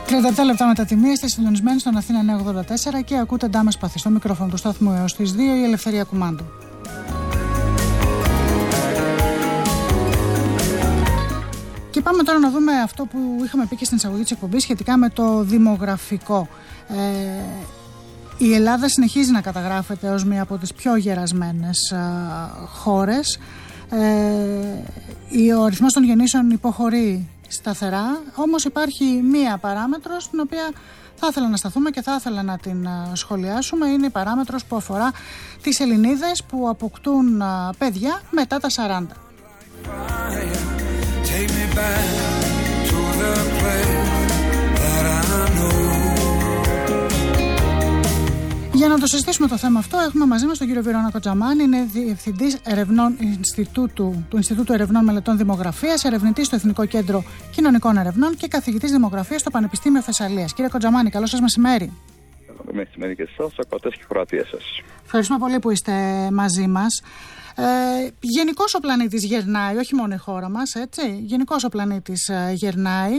37 λεπτά μετά τη μία, είστε συντονισμένοι στον Αθήνα 984 και ακούτε Ντάμε Σπαθή. Στο μικρόφωνο του σταθμού έως τις 2 η Ελευθερία Κουμάντου. Και πάμε τώρα να δούμε αυτό που είχαμε πει και στην εισαγωγή της εκπομπής σχετικά με το δημογραφικό. Η Ελλάδα συνεχίζει να καταγράφεται ως μία από τις πιο γερασμένες χώρες. Ο αριθμός των γεννήσεων υποχωρεί σταθερά, όμως υπάρχει μία παράμετρος στην οποία θα ήθελα να σταθούμε και θα ήθελα να την σχολιάσουμε. Είναι η παράμετρος που αφορά τις Ελληνίδες που αποκτούν παιδιά μετά τα 40. Για να το συζητήσουμε το θέμα αυτό, έχουμε μαζί μας τον κύριο Βυρόνα Κοτζαμάνη, είναι διευθυντής του Ινστιτούτου Ερευνών Μελετών Δημογραφίας, ερευνητής στο Εθνικό Κέντρο Κοινωνικών Ερευνών και καθηγητής Δημογραφίας στο Πανεπιστήμιο Θεσσαλίας. Κύριε Κοτζαμάνη, καλό σας μεσημέρι. Καλό μεσημέρι και εσάς, ακροατές και ακροατίες σας. Ευχαριστούμε πολύ που είστε μαζί μας. Γενικώς ο πλανήτης γερνάει, όχι μόνο η χώρα μας, έτσι. Γενικώς ο πλανήτης γερνάει.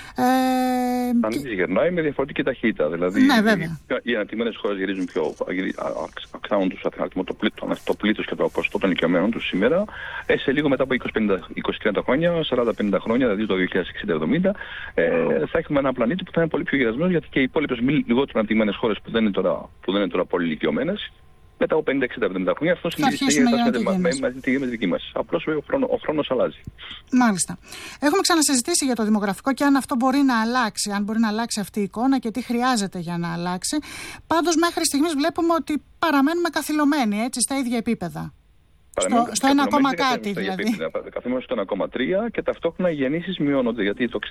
Ο πλανήτης γερνάει με διαφορετική ταχύτητα. Δηλαδή, ναι, οι αναπτυγμένες χώρες γυρίζουν πιο, αυξάνουν τους αριθμό, το πλήθος και το ποσοστό των ηλικιωμένων τους σήμερα. Σε λίγο μετά από 20-30 χρόνια, 40-50 χρόνια, δηλαδή το 2060-70, θα έχουμε ένα πλανήτη που θα είναι πολύ πιο γερασμένος, γιατί και οι υπόλοιπες λιγότερο αναπτυγμένες χώρες που δεν είναι τώρα πολύ ηλικιωμένες, μετά από 50-60-70 χρόνια αυτό συνεχίζει μαζί τη δική μας. Απλώς ο χρόνος αλλάζει. Μάλιστα. Έχουμε ξανασυζητήσει για το δημογραφικό και αν αυτό μπορεί να αλλάξει, αν μπορεί να αλλάξει αυτή η εικόνα και τι χρειάζεται για να αλλάξει. Πάντως, μέχρι στιγμής βλέπουμε ότι παραμένουμε καθυλωμένοι, έτσι, στα ίδια επίπεδα. Στο 1, κάτι δηλαδή. Καθόμαστε στο 1,3 και ταυτόχρονα οι γεννήσεις μειώνονται. Γιατί το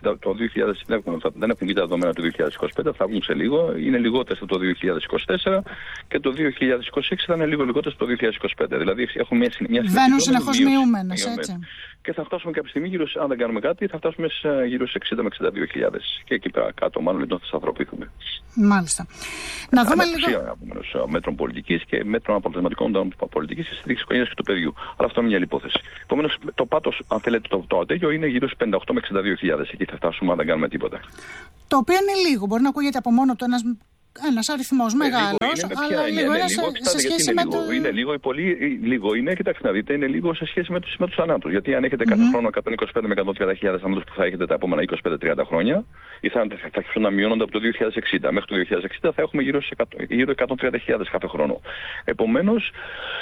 2000 δεν έχουν βγει τα δεδομένα του 2025, θα βγουν σε λίγο. Είναι λιγότερες το 2024 και το 2026 θα είναι λίγο λιγότερες το 2025. Δηλαδή έχουμε μια βαίνουν συνεχώς μειούμενες, έτσι. Και θα φτάσουμε κάποια στιγμή, αν δεν κάνουμε κάτι, θα φτάσουμε γύρω στις 60 με 62.000. Και εκεί πέρα κάτω, μάλλον θα σταθεροποιηθούμε. Μάλιστα. Να δούμε λίγο. Μέτρων πολιτικής και μέτρων αποτελεσματικών πολιτικής και στήριξης οικογένειας και του παιδιού. Αλλά αυτό είναι μια άλλη υπόθεση. Επομένως, το πάτος, αν θέλετε, το ατέλειο είναι γύρω στις 58 με 62.000. Εκεί θα φτάσουμε αν δεν κάνουμε τίποτα. Το οποίο είναι λίγο. Μπορεί να ακούγεται από μόνο του ένας αριθμός μεγάλος, αλλά λίγο είναι σε σχέση με το... Είναι λίγο, πολύ λίγο είναι, κοιτάξτε να δείτε, είναι λίγο σε σχέση με τους θανάτους. Γιατί αν έχετε κάθε χρόνο 125 με 130.000 θανάτους που θα έχετε τα επόμενα 25-30 χρόνια, οι θάνατοι θα αρχίσουν να μειώνονται από το 2060. Μέχρι το 2060 θα έχουμε γύρω 130.000 κάθε χρόνο. Επομένως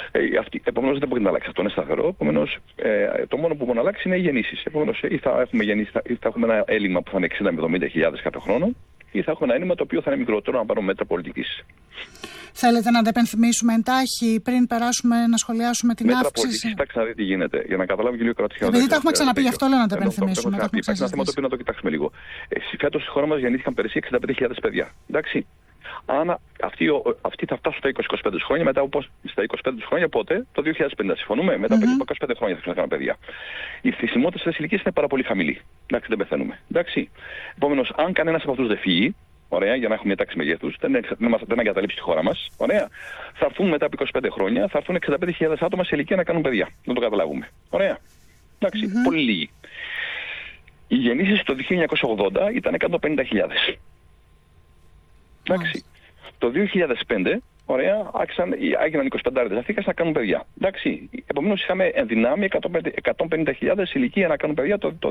δεν μπορεί να αλλάξει. Αυτό είναι σταθερό. Επομένως, το μόνο που μπορεί να αλλάξει είναι οι γεννήσεις. Επομένως, ή θα έχουμε ένα έλλειμμα που θα είναι 60 με 70.000 κάθε χρόνο, ή θα έχουμε ένα έλλειμμα το οποίο θα είναι μικρότερο να πάρουμε μέτρα πολιτικής. Θέλετε να τα επενθυμίσουμε εντάχει πριν περάσουμε να σχολιάσουμε την μέτρα αύξηση? Πολιτικής, κοιτάξτε να δείτε τι γίνεται. Για να καταλάβω και λίγο κρατήσει. Επειδή τα έχουμε ξαναπεί, γι' αυτό λέω να τα επενθυμίσουμε. Υπάρχει ένα θέμα το οποίο να το κοιτάξουμε λίγο. Φέτος στη χώρα μας γεννήθηκαν πέρυσι 65.000 παιδιά. Εντάξει. Αν αυτοί θα φτάσουν στα 20-25 χρόνια, μετά στα 25 χρόνια πότε? Το 2050. Συμφωνούμε? Μετά από 25 χρόνια θα ξανακάνουν παιδιά. Η θνησιμότητα στις ηλικίες είναι πάρα πολύ χαμηλή. Εντάξει, δεν πεθαίνουμε. Εντάξει. Επομένως, αν κανένας από αυτούς δεν φύγει, ωραία, για να έχουμε μια τάξη μεγέθους, δεν εγκαταλείψει τη χώρα μας, ωραία, θα έρθουν μετά από 25 χρόνια, θα έρθουν 65.000 άτομα σε ηλικία να κάνουν παιδιά. Να το καταλάβουμε. Ωραία. Εντάξει, πολύ λίγοι. Οι γεννήσεις το 1980 ήταν 150.000. Εντάξει. Το 2005, ωραία, έγιναν 25 αυτοί να κάνουν παιδιά. Εντάξει. Επομένως είχαμε ενδυνάμει 150.000 ηλικία να κάνουν παιδιά το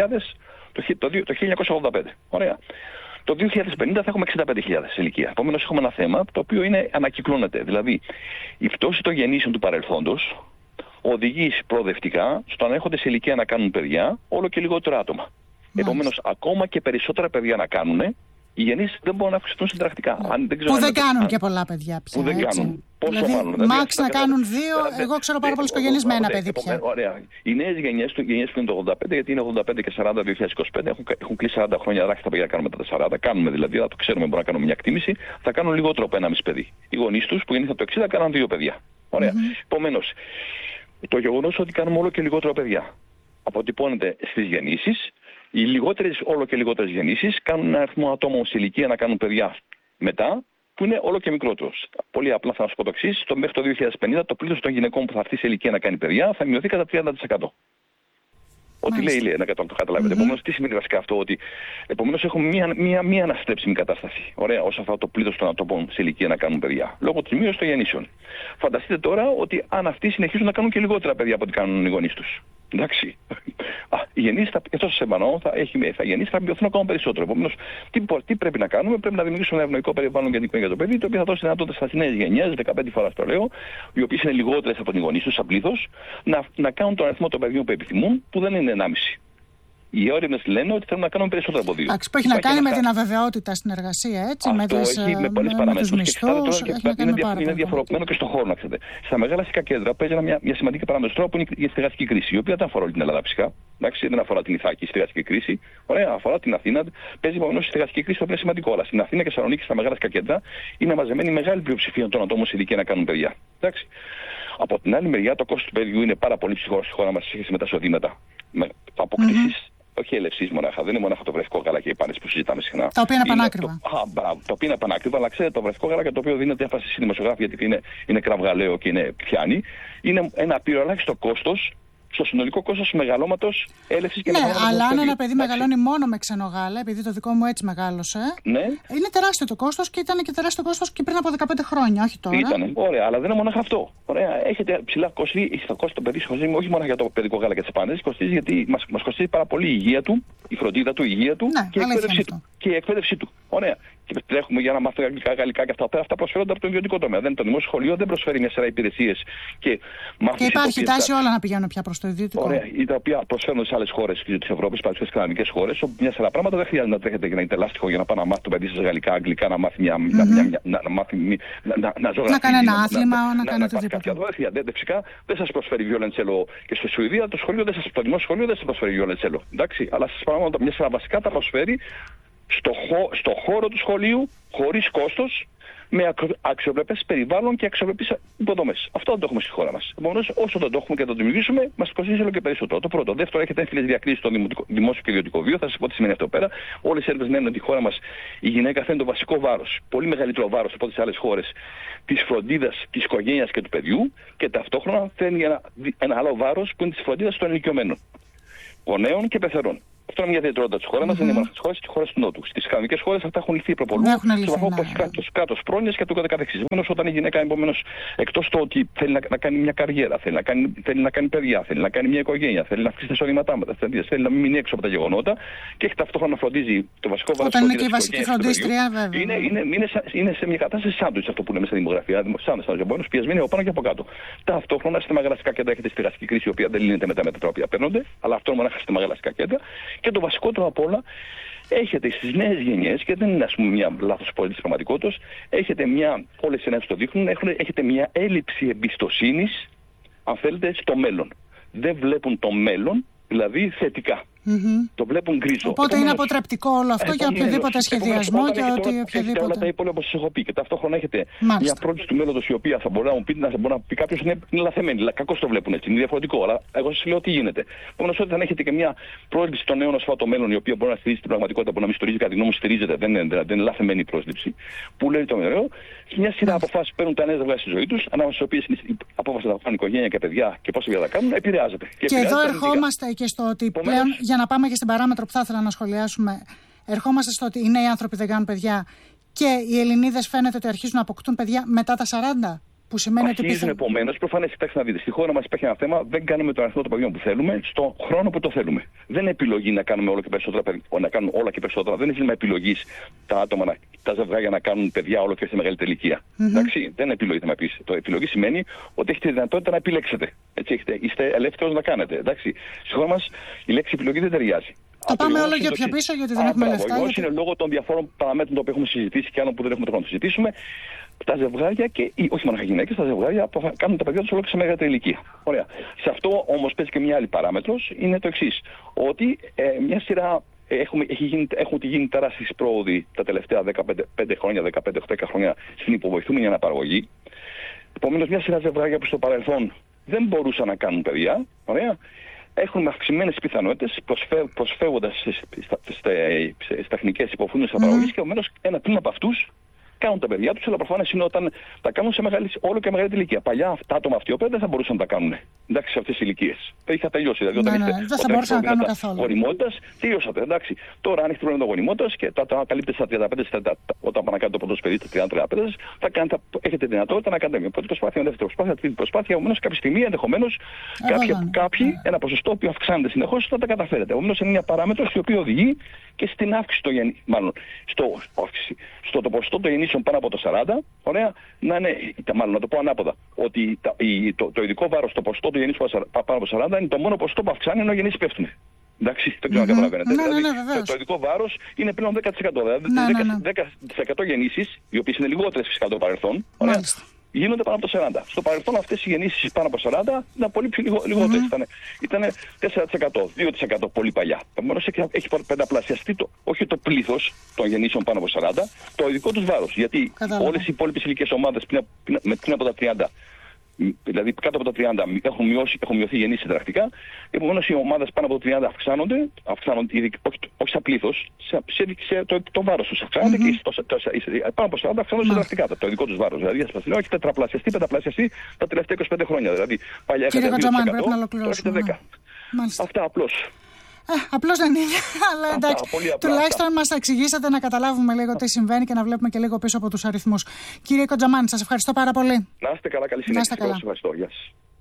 1985. Ωραία. Το 2050 θα έχουμε 65.000 ηλικία. Επομένως έχουμε ένα θέμα το οποίο ανακυκλώνεται. Δηλαδή η πτώση των γεννήσεων του παρελθόντος οδηγεί προοδευτικά στο να έρχονται σε ηλικία να κάνουν παιδιά όλο και λιγότερα άτομα. Επομένως ακόμα και περισσότερα παιδιά να κάνουν, οι γεννήσεις δεν μπορούν να αυξηθούν συνταρακτικά. Που δεν κάνουν και πολλά παιδιά πια. Που δεν κάνουν. Πόσο δηλαδή, μάλλον. Μάξ να κάνουν 2, εγώ ξέρω πάρα πολλές οικογένειες με ένα παιδί πια. Ωραία. Οι νέες γενιές που είναι το 85, γιατί είναι 85 και 40 2025, έχουν κλείσει 40 χρόνια, αλλά τα παιδιά κάνουμε μετά τα 40. Κάνουμε δηλαδή, αλλά το ξέρουμε, μπορούμε να κάνουμε μια εκτίμηση, θα κάνουν λιγότερο από 1,5 παιδί. Οι γονείς τους που γεννήθηκαν το 60 κάναν 2 παιδιά. Ωραία. Επομένως, το γεγονός ότι κάνουμε όλο και λιγότερα παιδιά αποτυπώνεται στις γεννήσεις. Οι λιγότερες, όλο και λιγότερες γεννήσεις κάνουν ένα αριθμό ατόμων σε ηλικία να κάνουν παιδιά μετά, που είναι όλο και μικρότερος. Πολύ απλά θα σας πω το εξής: μέχρι το 2050 το πλήθος των γυναικών που θα έρθει σε ηλικία να κάνει παιδιά θα μειωθεί κατά 30%. Ό,τι λέει, να το καταλάβετε. Επομένως, τι σημαίνει βασικά αυτό, ότι επομένως έχουμε μία αναστρέψιμη κατάσταση. Ωραία, όσο αφορά το πλήθος των ατόμων σε ηλικία να κάνουν παιδιά, λόγω της μείωσης των γεννήσεων. Φανταστείτε τώρα ότι αν αυτοί συνεχίζουν να κάνουν και λιγότερα παιδιά από ό,τι κάνουν οι γονείς τους. Εντάξει. Οι γεννήσεις, εκτός σε εμβανό, θα γεννήσει, θα μειωθούν ακόμα περισσότερο. Επομένως, τι πρέπει να κάνουμε, πρέπει να δημιουργήσουμε ένα ευνοϊκό περιβάλλον για το παιδί, το οποίο θα δώσει δυνατότητα στις νέες γενιές, 15 φορές το λέω, οι οποίες είναι λιγότερες από την γονείς τους, σαν πλήθος, να κάνουν τον αριθμό των παιδιών που επιθυμούν, που δεν είναι 1,5. Οι έρευνες λένε ότι θέλουν να κάνουμε περισσότερο από 2. Που έχει να κάνει με την αβεβαιότητα στην εργασία, έτσι, με πολλές παραμέτρους. Είναι διαφοροποιημένο και στον χώρο, να ξέρετε. Στα μεγάλα αστικά κέντρα παίζει μια σημαντική παράμετρο που είναι η στεγαστική κρίση, η οποία δεν αφορά όλη την Ελλάδα φυσικά. Εντάξει, δεν αφορά την Ιθάκη, η στεγαστική κρίση. Ωραία, αφορά την Αθήνα. Παίζει επομένως η στεγαστική κρίση, το οποίο είναι σημαντικό. Αλλά στην Αθήνα και Θεσσαλονίκη, στα μεγάλα αστικά κέντρα, είναι μαζεμένη μεγάλη πλειοψηφία των ατόμων σε ηλικία να κάνουν παιδιά. Εντάξει. Από την άλλη μεριά, το κόστος του παιδιού είναι πάρα πολύ ψηλό στη χώρα μας σε σχέση με τα εισοδήματα. Αποκτήσεις. Όχι ελευσής μονάχα, δεν είναι μονάχα το βρεφικό γάλα και οι πάνες που συζητάμε συχνά. Τα οποία είναι πανάκριβα. Τα οποία είναι πανάκριβα, αλλά ξέρετε, το βρεφικό γάλα, και το οποίο δίνεται έμφαση στη δημοσιογράφη, γιατί είναι κραυγαλαίο και είναι πιάνει, είναι ένα απειροελάχιστο κόστος στο συνολικό κόστος μεγαλώματος έλευσης και μεγαλώματος. Ναι, αλλά αν ένα παιδί μεγαλώνει μόνο με ξένο γάλα, επειδή το δικό μου έτσι μεγάλωσε, είναι τεράστιο το κόστος και ήταν και τεράστιο κόστος και πριν από 15 χρόνια, όχι τώρα. Ήτανε, ωραία, αλλά δεν είναι μόνο αυτό. Ωραία, έχετε ψηλά κόστη, το κόστος του παιδιού κοστίζει όχι μόνο για το παιδικό γάλα και τις πάνες, κοστίζει γιατί μας κοστίζει πάρα πολύ η υγεία του, η φροντίδα του, η υγεία του και η εκπαίδευσή του. Ωραία. Και τρέχουμε για να μάθουμε αγγλικά, γαλλικά και αυτά προσφέρονται από το ιδιωτικό τομέα. Το δημόσιο σχολείο δεν προσφέρει μια σειρά υπηρεσίες και μάθηση. Και υπάρχει τάση όλα να πηγαίνουν πια προς το ιδιωτικό. Ωραία, τα οποία προσφέρονται σε άλλες χώρες της Ευρώπης, παραδείγματος στις σκανδιναβικές χώρες, όπου μια σειρά πράγματα δεν χρειάζεται να τρέχετε για να είστε λάστιχο για να πάει να μάθει το παιδί σας γαλλικά, αγγλικά, να μάθει να κάνει ένα άθλημα, να κάνει οτιδήποτε. Φυσικά δεν σας προσφέρει βιολεντσέλο και στη Σουηδία, το δημόσιο σχολείο δεν σας προσφέρει βιολεντσέλο. Αλλά σας παραδείγματος μια σειρά βασικά τα προσφέρει στο χώρο του σχολείου, χωρίς κόστος, με αξιοπρεπές περιβάλλον και αξιοπρεπείς υποδομές. Αυτό δεν το έχουμε στη χώρα μας. Επομένως, όσο δεν το έχουμε και το δημιουργήσουμε, μας κοστίζει όλο και περισσότερο. Το πρώτο. Δεύτερο, έχετε έμφυλες διακρίσεις στο δημόσιο και ιδιωτικό βίο. Θα σας πω τι σημαίνει αυτό πέρα. Όλες οι έρευνες λένε ότι η χώρα μας η γυναίκα φέρνει το βασικό βάρος, πολύ μεγαλύτερο βάρος από τις άλλες χώρες, της φροντίδας της οικογένειας και του παιδιού, και ταυτόχρονα φέρνει ένα άλλο βάρος που είναι της φροντίδας των ηλικιωμένων, γονέων και πεθερών. Αυτό είναι μια ιδιαιτερότητα της χώρας μας, δεν είναι μόνο στις χώρες και χώρες του Νότου. Στις σκανδιναβικές χώρες αυτά έχουν λυθεί προπολού, στο βαθμό που έχει κράτος πρόνοιας και του καθεξής. Επομένως, όταν η γυναίκα, εκτός το ότι θέλει να κάνει μια καριέρα, θέλει να κάνει παιδιά, θέλει να κάνει μια οικογένεια, θέλει να αυξήσει τα εισοδήματά της, θέλει να μην μείνει έξω από τα γεγονότα και έχει ταυτόχρονα να φροντίζει το βασικό βάρος. Όταν είναι και η βασική φροντίστρια, βέβαια. Είναι σε μια κατάσταση σάντουιτς αυτό που λέμε στη δημογραφία. Σάντουιτς, πιασμένη από πάνω και από κάτω. Ταυτόχρονα στα μεγαλαστικά κέντρα έχετε στεγαστική κρίση, η οποία δεν λύνεται με τα μέτρα τα οποία παίρνονται, αλλά αυτό μονάχα στα μεγαλαστικά κέντρα. Και το βασικότερο απ' όλα, έχετε στις νέες γενιές, και δεν είναι μια λάθος πολιτικής πραγματικότητας, όλες οι ενέργειες το δείχνουν, έχετε μια έλλειψη εμπιστοσύνης, αν θέλετε, στο μέλλον. Δεν βλέπουν το μέλλον, δηλαδή θετικά. Το βλέπουν γκρίζο. Οπότε είναι αποτρεπτικό όλο αυτό για οποιοδήποτε σχεδιασμό και οποιοδήποτε. Όλα τα υπόλοιπα όπως σας έχω πει. Και ταυτόχρονα έχετε μια πρόταση του μέλλοντος, η οποία θα μπορεί να πει κάποιος είναι λαθεμένη. Κακώς το βλέπουν έτσι, είναι διαφορετικό. Αλλά εγώ σας λέω τι γίνεται. Επομένως, όταν έχετε και μια πρόσληψη των νέων ασφαλών το μέλλον, η οποία μπορεί να στηρίζει την πραγματικότητα, που να μην στηρίζει, κατά τη γνώμη μου στηρίζεται, δεν είναι λαθεμένη η πρόσληψη, που λέει το νερό, μια σειρά αποφάσεις παίρνουν τα νέα ζευγάρια στη ζωή τους, ανάμεσα στις οποίες η απόφαση να κάνουν οικογένεια και παιδιά και πόσα θα κάνουν, επηρεάζεται. Και εδώ ερχόμαστε και στο ότι πλέον, για να πάμε και στην παράμετρο που θα ήθελα να σχολιάσουμε, ερχόμαστε στο ότι οι νέοι άνθρωποι δεν κάνουν παιδιά και οι Ελληνίδες φαίνεται ότι αρχίζουν να αποκτούν παιδιά μετά τα 40. Που σημαίνει αρχίζουν επομένως, προφανές, κοιτάξτε να δείτε, στη χώρα μας υπάρχει ένα θέμα, δεν κάνουμε τον αριθμό των παιδιών που θέλουμε στον χρόνο που το θέλουμε. Δεν είναι επιλογή να κάνουμε όλο και περισσότερα παιδιά, να κάνουν όλα και περισσότερα. Δεν είναι ζήτημα επιλογής τα άτομα, τα ζευγάρια να κάνουν παιδιά όλο και σε μεγαλύτερη ηλικία. Εντάξει, δεν είναι επιλογή, θα με πεις. Το επιλογή σημαίνει ότι έχετε τη δυνατότητα να επιλέξετε. Έτσι, είστε ελεύθερος να κάνετε. Εντάξει, στη χώρα μας η λέξη επιλογή δεν ταιριάζει. Το πάμε όλο για πιο πίσω, γιατί δεν έχουμε λεφτά. Είναι λόγω των διαφόρων παραμέτρων που έχουμε συζητήσει και άλλων που δεν έχουμε τον χρόνο να συζητήσουμε. Τα ζευγάρια και, όχι μόνο γυναίκες, τα ζευγάρια που κάνουν τα παιδιά τους όλο και σε μεγαλύτερη ηλικία. Ωραία. Σε αυτό όμως παίζει και μια άλλη παράμετρος, είναι το εξής. Ότι μια σειρά έχουν γίνει τεράστιες πρόοδοι τα τελευταία 15 χρόνια, 15-10 χρόνια στην υποβοηθούμενη αναπαραγωγή. Επομένως, μια σειρά ζευγάρια που στο παρελθόν δεν μπορούσαν να κάνουν παιδιά, ωραία, έχουν αυξημένες πιθανότητες προσφεύγοντας στις τεχνικές υποβοηθούμενες αναπαραγωγής και επομένως ένα τμήμα από αυτούς κάνουν τα παιδιά τους, αλλά προφανώς είναι όταν τα κάνουν σε όλο και μεγαλύτερη ηλικία. Παλιά τα άτομα αυτιοπαίδα δεν θα μπορούσαν να τα κάνουν. Εντάξει, σε αυτές τις ηλικίες. Είχα τελειώσει. Δηλαδή, δεν θα μπορούσαν να κάνουν καθόλου. Γονιμότητας, τελειώσατε. Εντάξει. Τώρα, αν έχετε πρόβλημα γονιμότητας και τα καλύπτετε στα 35, όταν πάνε να κάνετε το πρώτο παιδί στα 30-35, έχετε δυνατότητα να κάνετε μια πρώτη προσπάθεια, μια δεύτερη προσπάθεια, τρίτη προσπάθεια. Επομένως, κάποια στιγμή ενδεχομένως κάποιοι, ένα ποσοστό που αυξάνεται συνεχώς, θα τα καταφέρετε. Επομένως, είναι μια παράμετρος η οποία οδηγεί και στην αύξηση στο το ποσοστό των γεννήσεων πάνω από το 40, ωραία, να το πω ανάποδα, ότι το ειδικό βάρος, το ποσοστό του γεννήσεων πάνω από 40 είναι το μόνο ποσοστό που αυξάνει ενώ οι γεννήσεις πέφτουν. Εντάξει, δεν ξέρω αν καταλαβαίνετε. Το ειδικό βάρος είναι πλέον 10%. Δηλαδή 10% γεννήσεις, οι οποίες είναι λιγότερες φυσικά από το παρελθόν, γίνονται πάνω από το 40. Στο παρελθόν αυτές οι γεννήσεις πάνω από 40 ήταν πολύ πιο λιγότερες. Ήταν 4%, 2% πολύ παλιά. Επομένως έχει πενταπλασιαστεί όχι το πλήθος των γεννήσεων πάνω από 40, το ειδικό τους βάρος. Γιατί όλες οι υπόλοιπες ηλικίες ομάδες πριν από τα 30, δηλαδή κάτω από τα 30 έχουν μειωθεί οι γεννήσεις δραστικά. Επομένως οι ομάδες πάνω από το 30 αυξάνονται όχι σαν πλήθος, το βάρος τους αυξάνονται και πάνω από 40 αυξάνονται δραστικά το ειδικό τους βάρος. Δηλαδή έχει τετραπλασιαστεί, πενταπλασιαστεί τα τελευταία 25 χρόνια. Δηλαδή παλιά είχατε 2%, τώρα έχετε 10%. Αυτά απλώς. Απλώς δεν είναι, αλλά εντάξει, τουλάχιστον μας τα εξηγήσατε να καταλάβουμε λίγο τι συμβαίνει και να βλέπουμε και λίγο πίσω από τους αριθμούς. Κύριε Κοντζαμάνη, σας ευχαριστώ πάρα πολύ. Να είστε καλά, καλή συνέχεια. Ευχαριστώ. Γεια σας.